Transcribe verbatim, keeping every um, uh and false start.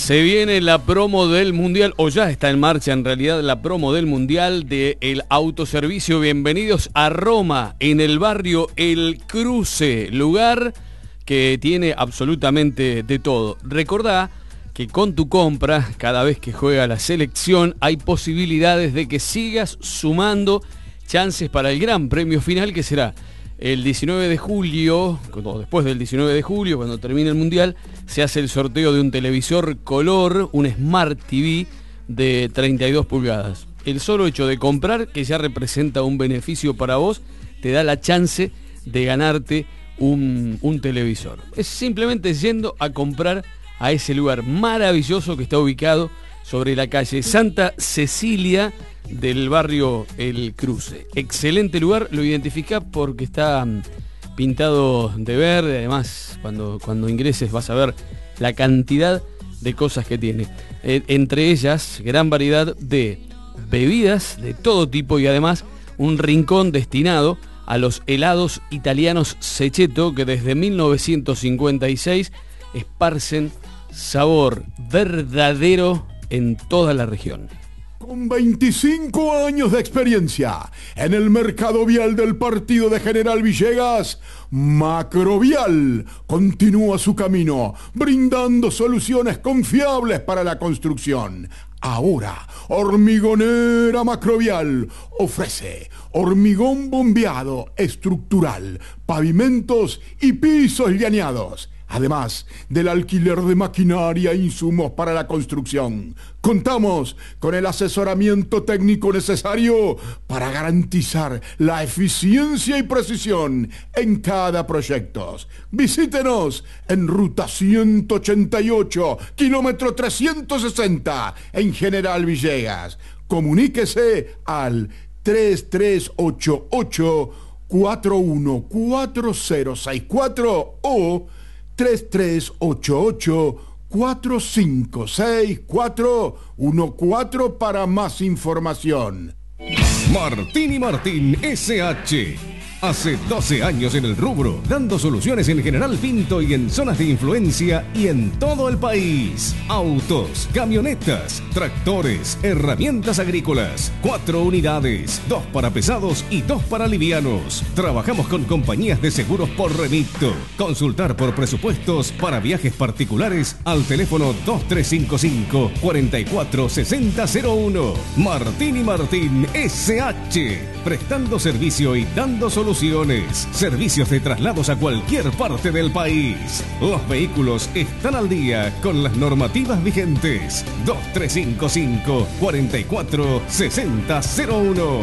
Se viene la promo del Mundial, o ya está en marcha en realidad la promo del Mundial del autoservicio. Bienvenidos a Roma, en el barrio El Cruce, lugar que tiene absolutamente de todo. Recordá que con tu compra, cada vez que juega la selección, hay posibilidades de que sigas sumando chances para el gran premio final, que será el diecinueve de julio, o después del diecinueve de julio, cuando termine el Mundial, se hace el sorteo de un televisor color, un Smart T V de treinta y dos pulgadas. El solo hecho de comprar, que ya representa un beneficio para vos, te da la chance de ganarte un, un televisor. Es simplemente yendo a comprar a ese lugar maravilloso que está ubicado sobre la calle Santa Cecilia del barrio El Cruce. Excelente lugar, lo identificás porque está pintado de verde. Además, cuando, cuando ingreses vas a ver la cantidad de cosas que tiene. Eh, entre ellas, gran variedad de bebidas de todo tipo y además un rincón destinado a los helados italianos Cecchetto, que desde mil novecientos cincuenta y seis esparcen sabor verdadero en toda la región. Con veinticinco años de experiencia en el mercado vial del partido de General Villegas, Macrovial continúa su camino, brindando soluciones confiables para la construcción. Ahora, Hormigonera Macrovial ofrece hormigón bombeado estructural, pavimentos y pisos llaneados, además del alquiler de maquinaria e insumos para la construcción. Contamos con el asesoramiento técnico necesario para garantizar la eficiencia y precisión en cada proyecto. Visítenos en ruta ciento ochenta y ocho, kilómetro trescientos sesenta, en General Villegas. Comuníquese al tres tres ocho ocho, cuatro uno cuatro cero seis cuatro o tres tres ocho ocho, cuatro cinco seis cuatro uno cuatro para más información. Martín y Martín S H Hace doce años en el rubro, dando soluciones en General Pinto y en zonas de influencia y en todo el país. Autos, camionetas, tractores, herramientas agrícolas. Cuatro unidades, dos para pesados y dos para livianos. Trabajamos con compañías de seguros por remito. Consultar por presupuestos para viajes particulares al teléfono dos tres cinco cinco, cuatro cuatro seis cero cero uno. Martín y Martín S H, prestando servicio y dando soluciones. Servicios de traslados a cualquier parte del país. Los vehículos están al día con las normativas vigentes. dos tres cinco cinco, cuatro cuatro seis cero cero uno.